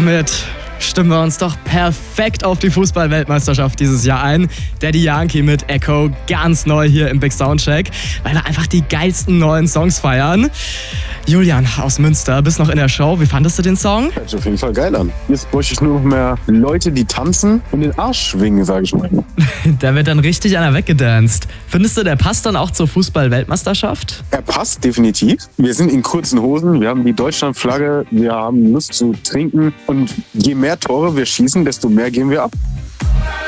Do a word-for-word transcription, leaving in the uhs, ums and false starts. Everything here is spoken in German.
damit stimmen wir uns doch perfekt auf die Fußball-Weltmeisterschaft dieses Jahr ein. Daddy Yankee mit Echo, ganz neu hier im Big Soundcheck, weil wir einfach die geilsten neuen Songs feiern. Julian aus Münster, bist noch in der Show. Wie fandest du den Song? Hört sich auf jeden Fall geil an. Jetzt bräuchte ich nur noch mehr Leute, die tanzen und den Arsch schwingen, sage ich mal. Da wird dann richtig einer weggedanced. Findest du, der passt dann auch zur Fußball-Weltmeisterschaft? Er passt definitiv. Wir sind in kurzen Hosen, wir haben die Deutschlandflagge, wir haben Lust zu trinken und je mehr Tore wir schießen, desto mehr gehen wir ab.